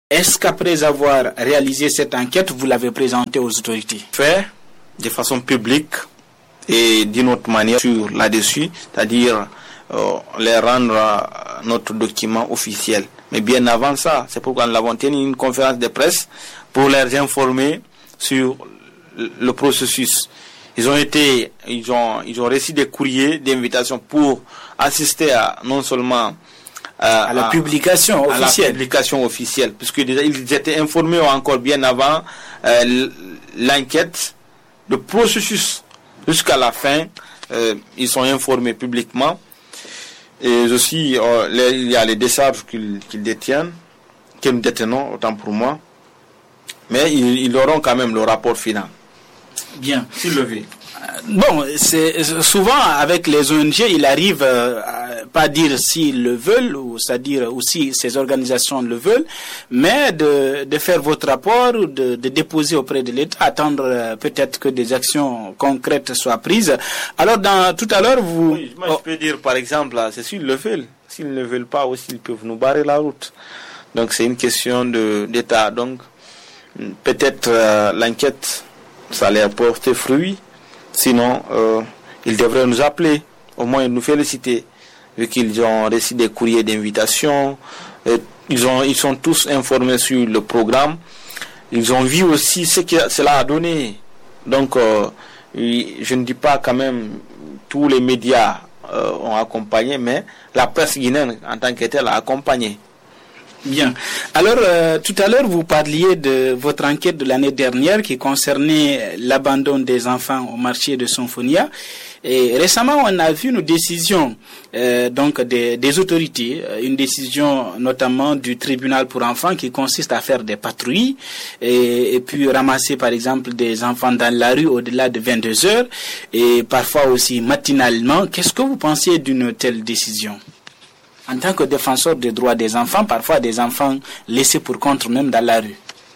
Est-ce qu'après avoir réalisé cette enquête, vous l'avez présentée aux autorités? Fait de façon publique et d'une autre manière là-dessus, c'est-à-dire les rendre notre document officiel. Mais bien avant ça, c'est pourquoi nous avons tenu une conférence de presse pour les informer sur le processus. Ils ont reçu des courriers d'invitation pour assister non seulement à la publication officielle, puisque déjà ils étaient informés encore bien avant l'enquête, le processus jusqu'à la fin, ils sont informés publiquement. Et aussi, il y a les décharges qu'ils détiennent, que nous détenons, autant pour moi, mais ils auront quand même le rapport final. Bien. S'ils le veulent. Bon, c'est souvent avec les ONG, il arrive pas dire s'ils le veulent, ou c'est-à-dire aussi ces organisations le veulent, mais de faire votre rapport, ou de déposer auprès de l'État, attendre peut-être que des actions concrètes soient prises. Alors, tout à l'heure, vous... Oui, moi je peux dire par exemple, c'est s'ils le veulent. S'ils ne veulent pas aussi, ils peuvent nous barrer la route. Donc c'est une question d'État. Donc peut-être l'enquête, ça allait apporter fruit. Sinon, ils devraient nous appeler, au moins nous féliciter, vu qu'ils ont reçu des courriers d'invitation. Ils sont tous informés sur le programme. Ils ont vu aussi ce que cela a donné. Donc, je ne dis pas quand même tous les médias ont accompagné, mais la presse guinéenne en tant que telle a accompagné. Bien. Alors, tout à l'heure, vous parliez de votre enquête de l'année dernière qui concernait l'abandon des enfants au marché de Sonfonia. Et récemment, on a vu une décision donc des autorités, une décision notamment du tribunal pour enfants qui consiste à faire des patrouilles et puis ramasser par exemple des enfants dans la rue au-delà de 22 heures et parfois aussi matinalement. Qu'est-ce que vous pensez d'une telle décision? En tant que défenseur des droits des enfants, parfois des enfants laissés pour compte même dans la rue.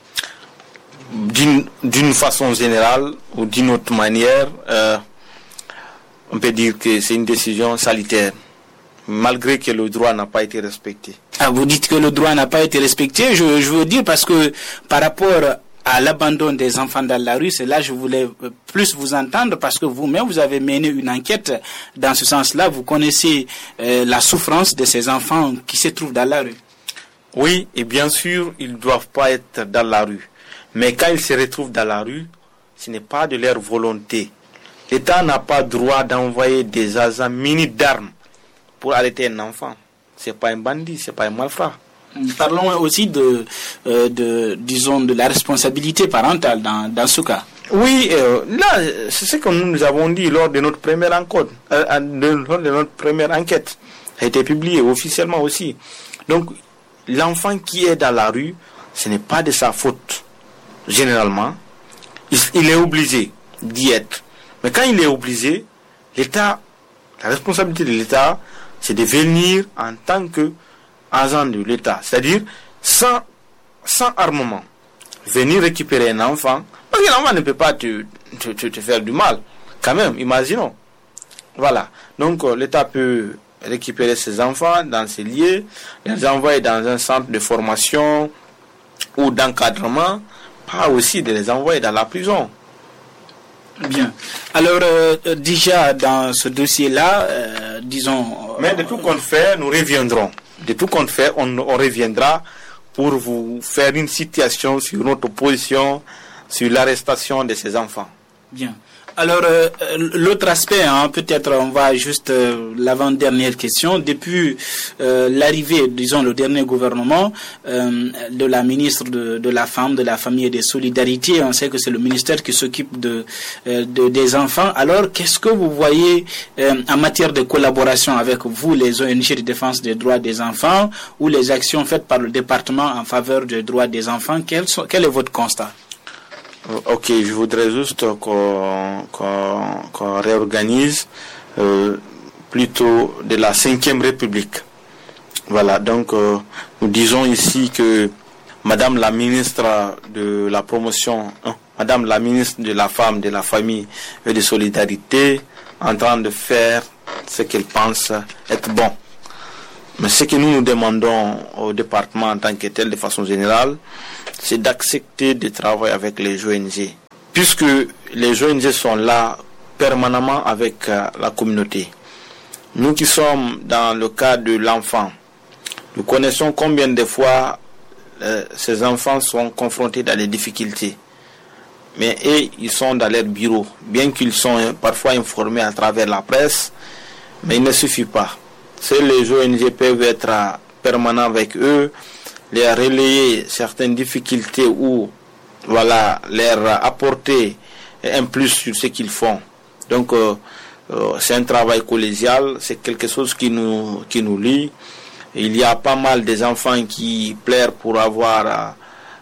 D'une façon générale ou d'une autre manière, on peut dire que c'est une décision salutaire, malgré que le droit n'a pas été respecté. Ah, vous dites que le droit n'a pas été respecté, je veux dire parce que par rapport à l'abandon des enfants dans la rue, c'est là que je voulais plus vous entendre parce que vous-même, vous avez mené une enquête dans ce sens-là. Vous connaissez la souffrance de ces enfants qui se trouvent dans la rue. Oui, et bien sûr, ils ne doivent pas être dans la rue. Mais quand ils se retrouvent dans la rue, ce n'est pas de leur volonté. L'État n'a pas droit d'envoyer des agents munis d'armes pour arrêter un enfant. Ce n'est pas un bandit, ce n'est pas un malfrat. Parlons aussi disons, de la responsabilité parentale dans ce cas. Oui, là, c'est ce que nous avons dit lors de notre première enquête. Ça a été publié officiellement aussi. Donc, l'enfant qui est dans la rue, ce n'est pas de sa faute. Généralement, il est obligé d'y être. Mais quand il est obligé, l'État, la responsabilité de l'État, c'est de venir en tant que agent de l'État, c'est-à-dire sans armement, venir récupérer un enfant, parce que l'enfant ne peut pas te faire du mal, quand même, imaginons. Voilà, donc l'État peut récupérer ses enfants dans ces lieux, les envoyer dans un centre de formation ou d'encadrement, pas aussi de les envoyer dans la prison. Bien. Alors, déjà dans ce dossier-là, disons... Mais de tout compte fait, nous reviendrons. De tout compte fait, on reviendra pour vous faire une citation sur notre position sur l'arrestation de ces enfants. Bien. Alors, l'autre aspect, peut-être on va juste l'avant-dernière question. Depuis l'arrivée, disons, le dernier gouvernement de la ministre de la Femme, de la Famille et des Solidarités, on sait que c'est le ministère qui s'occupe des enfants. Alors, qu'est-ce que vous voyez en matière de collaboration avec vous, les ONG de défense des droits des enfants, ou les actions faites par le département en faveur des droits des enfants? Quel est votre constat? Ok, je voudrais juste qu'on réorganise plutôt de la 5e République. Voilà, donc nous disons ici que Madame la ministre de la promotion, Madame la ministre de la Femme, de la Famille et de Solidarité, en train de faire ce qu'elle pense être bon Mais ce que nous demandons au département en tant que tel, de façon générale, c'est d'accepter de travailler avec les ONG. Puisque les ONG sont là permanemment avec la communauté. Nous qui sommes dans le cas de l'enfant, nous connaissons combien de fois ces enfants sont confrontés à des difficultés. Mais eux, ils sont dans leur bureau, bien qu'ils sont parfois informés à travers la presse, mais il ne suffit pas. Les ONG peuvent être permanents avec eux, les relayer certaines difficultés ou voilà, leur apporter un plus sur ce qu'ils font. Donc c'est un travail collégial, c'est quelque chose qui nous lie. Il y a pas mal des enfants qui pleurent pour avoir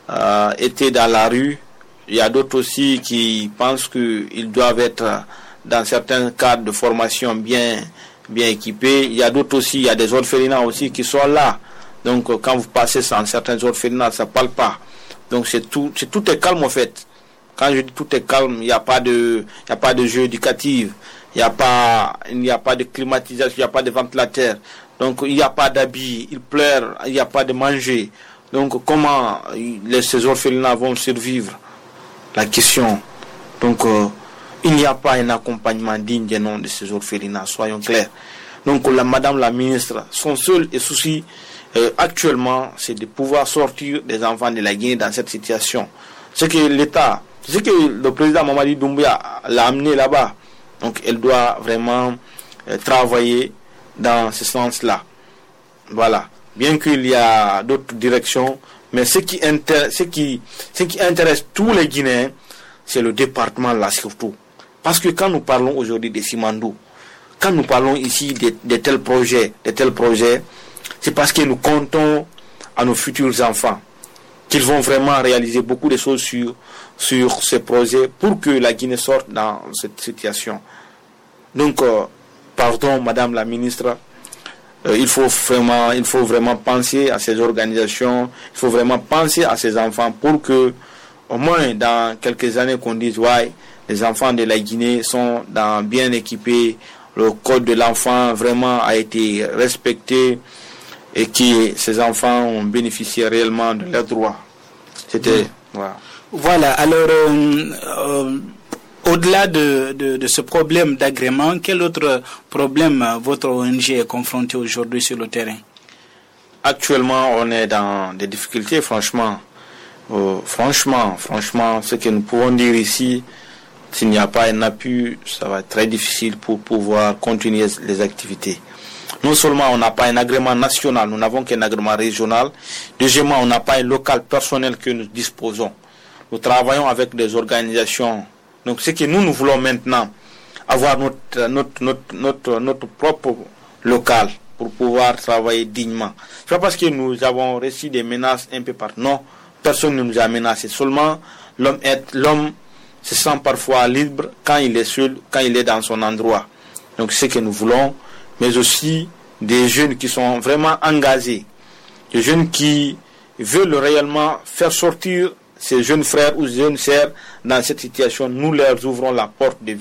été dans la rue. Il y a d'autres aussi qui pensent qu'ils doivent être dans certains cadres de formation bien équipés. Il y a d'autres aussi, il y a des orphelinats aussi qui sont là. Donc quand vous passez dans certains orphelinats, ça ne parle pas. Donc tout est calme en fait. Quand je dis tout est calme, il n'y a pas de jeu éducatif, il n'y a pas de climatisation, il n'y a pas de ventilateur. Donc il n'y a pas d'habits, ils pleurent, il n'y a pas de manger. Donc comment ces orphelinats vont survivre? La question. Donc il n'y a pas un accompagnement digne des noms de ces orphelinats, soyons clairs. Donc Madame la ministre, son seul souci actuellement, c'est de pouvoir sortir des enfants de la Guinée dans cette situation. C'est que l'État, c'est que le président Mamadi Doumbouya l'a amené là-bas. Donc elle doit vraiment travailler dans ce sens-là. Voilà. Bien qu'il y a d'autres directions, mais ce qui intéresse tous les Guinéens, c'est le département là surtout. Parce que quand nous parlons aujourd'hui de Simandou, quand nous parlons ici de tels projets, c'est parce que nous comptons à nos futurs enfants qu'ils vont vraiment réaliser beaucoup de choses sur ces projets pour que la Guinée sorte dans cette situation. Donc, pardon, Madame la ministre, il faut vraiment penser à ces organisations, il faut vraiment penser à ces enfants pour que, au moins dans quelques années, qu'on dise, ouais, les enfants de la Guinée sont bien équipés, le code de l'enfant vraiment a été respecté et que ces enfants ont bénéficié réellement de leurs droits. C'était... Voilà, alors... au-delà de ce problème d'agrément, quel autre problème votre ONG est confrontée aujourd'hui sur le terrain? Actuellement, on est dans des difficultés, franchement. Franchement, ce que nous pouvons dire ici, s'il n'y a pas un appui, ça va être très difficile pour pouvoir continuer les activités. Non seulement on n'a pas un agrément national, nous n'avons qu'un agrément régional. Deuxièmement, on n'a pas un local personnel que nous disposons. Nous travaillons avec des organisations. Donc, ce que nous voulons maintenant, avoir notre propre local pour pouvoir travailler dignement. C'est pas parce que nous avons reçu des menaces un peu partout. Non, personne ne nous a menacé. Seulement, l'homme se sent parfois libre quand il est seul, quand il est dans son endroit. Donc, c'est ce que nous voulons, mais aussi des jeunes qui sont vraiment engagés, des jeunes qui veulent réellement faire sortir ces jeunes frères ou jeunes sœurs dans cette situation. Nous leur ouvrons la porte de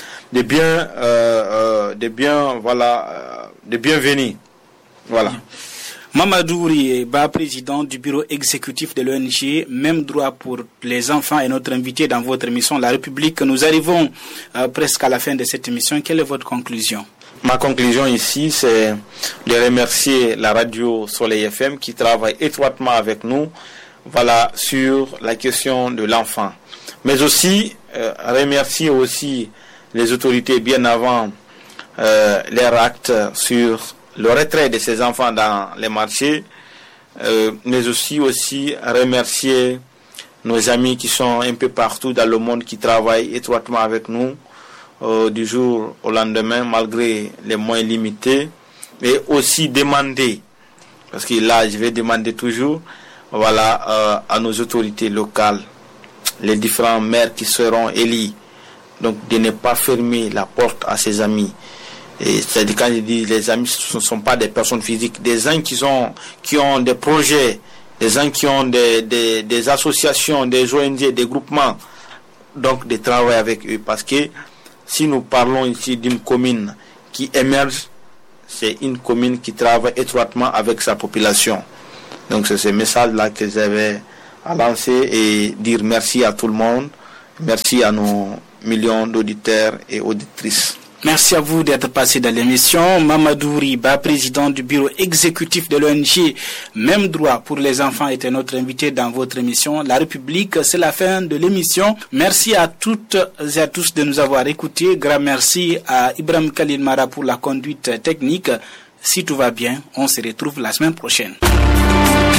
bienvenue. Voilà. Mamadou Rieba, président du bureau exécutif de l'ONG Même Droit pour les enfants, est notre invité dans votre émission La République. Nous arrivons presque à la fin de cette émission. Quelle est votre conclusion? Ma conclusion ici, c'est de remercier la radio Soleil FM qui travaille étroitement avec nous, voilà, sur la question de l'enfant. Mais aussi, remercier aussi les autorités bien avant leur acte sur le retrait de ces enfants dans les marchés, mais aussi remercier nos amis qui sont un peu partout dans le monde, qui travaillent étroitement avec nous du jour au lendemain, malgré les moyens limités, et aussi demander, parce que là je vais demander toujours, voilà, à nos autorités locales, les différents maires qui seront élus, donc de ne pas fermer la porte à ses amis. Et c'est-à-dire, quand je dis les amis, ce ne sont pas des personnes physiques, des gens qui ont des projets, des gens qui ont des associations, des ONG, des groupements, donc de travailler avec eux. Parce que si nous parlons ici d'une commune qui émerge, c'est une commune qui travaille étroitement avec sa population. Donc c'est ce message-là que j'avais à lancer et dire merci à tout le monde, merci à nos millions d'auditeurs et auditrices. Merci à vous d'être passé dans l'émission. Mamadou Riba, président du bureau exécutif de l'ONG Même Droit pour les enfants, était notre invité dans votre émission La République. C'est la fin de l'émission. Merci à toutes et à tous de nous avoir écoutés. Grand merci à Ibrahim Khalil Mara pour la conduite technique. Si tout va bien, on se retrouve la semaine prochaine.